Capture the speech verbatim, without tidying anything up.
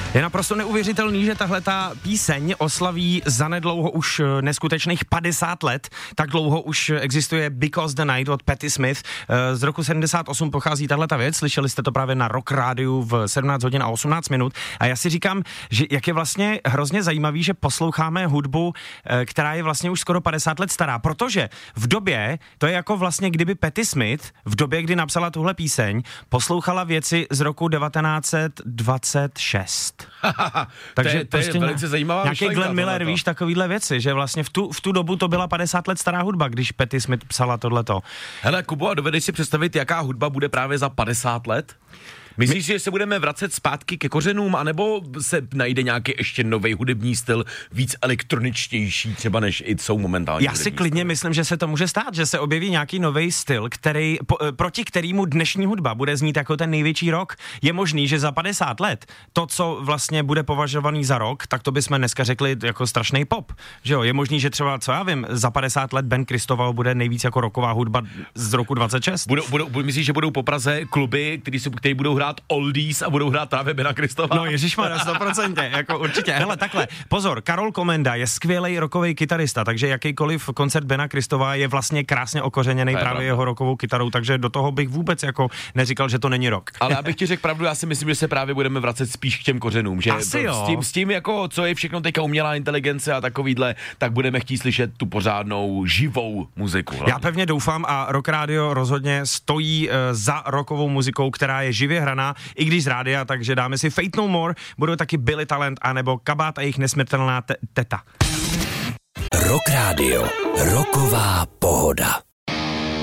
Je naprosto neuvěřitelný, že tahle ta píseň oslaví zanedlouho už neskutečných padesát let. Tak dlouho už existuje Because the Night od Patti Smith. Z roku sedmdesát osm pochází tahleta věc, slyšeli jste to právě na Rock Rádiu v sedmnáct hodin a osmnáct minut. A já si říkám, že jak je vlastně hrozně zajímavý, že posloucháme hudbu, která je vlastně už skoro padesát let stará, protože v době, to je jako vlastně kdyby Patti Smith v době, kdy napsala tuhle píseň, poslouchala věci z roku devatenáct set dvacet šest. Takže to je, to prostě je velice zajímavá nějaký Glenn Miller, víš, takovýhle věci, že vlastně v tu, v tu dobu to byla padesát let stará hudba, když Patti Smith psala tohleto. Hele, Kubo, a dovedeš si představit, jaká hudba bude právě za padesát let? Myslíš, že se budeme vracet zpátky ke kořenům, anebo se najde nějaký ještě nový hudební styl, víc elektroničtější třeba než i jsou momentálně? Já si klidně styl. myslím, že se to může stát, že se objeví nějaký nový styl, který, po, proti kterému dnešní hudba bude znít jako ten největší rock. Je možný, že za padesát let to, co vlastně bude považovaný za rock, tak to bychom dneska řekli jako strašný pop. Že jo? Je možný, že třeba, co já vím, za padesát let Ben Christoval bude nejvíc jako rocková hudba z roku dvacet šest. Budou, budou, myslíš, že budou po Praze kluby, který, jsou, který budou hrát oldies a budou hrát právě Bena Christova? No ježišmarja, sto procent, jako určitě. Hele, takhle, pozor, Karol Komenda je skvělej rockový kytarista, takže jakýkoliv koncert Bena Christova je vlastně krásně okořeněný právě pravda. jeho rockovou kytarou, takže do toho bych vůbec jako neříkal, že to není rock. Ale abych ti řekl pravdu, já si myslím, že se právě budeme vracet spíš k těm kořenům, že Asi jo. S tím, s tím jako, co je všechno teďka umělá inteligence a takovýhle, tak budeme chtít slyšet tu pořádnou živou muziku. Hlavně. Já pevně doufám a Rock Radio rozhodně stojí uh, za rockovou muzikou, která je živě hraná, i když z rádia, takže dáme si Fate No More, budou taky Billy Talent, anebo Kabát a jejich nesmrtelná te- teta. Rock Radio. Rocková pohoda.